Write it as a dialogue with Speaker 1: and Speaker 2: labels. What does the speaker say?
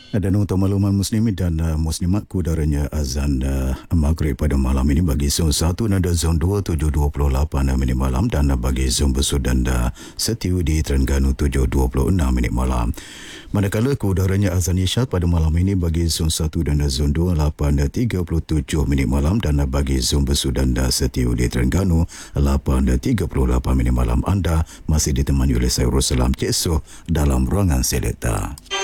Speaker 1: Dan untuk makluman muslimin dan muslimat, kudaranya azan maghrib pada malam ini bagi zon 1 nada zon 2 7.28 minit malam dan bagi zon Besut dan Setiu di Terengganu 7.26 minit malam. Manakala kudaranya azan isyak pada malam ini bagi zon 1 dan zon 2 8.37 minit malam dan bagi zon Besut dan Setiu di Terengganu 8.38 minit malam. Anda masih ditemani oleh saya Russalam Cik Soh dalam ruangan selekta.